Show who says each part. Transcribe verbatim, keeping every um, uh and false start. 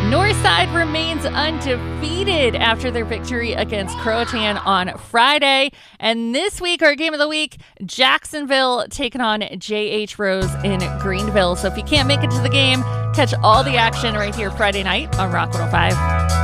Speaker 1: Northside remains undefeated after their victory against Croatan on Friday. And this week, our game of the week, Jacksonville taking on J H Rose in Greenville. So if you can't make it to the game, catch all the action right here Friday night on Rock one oh five.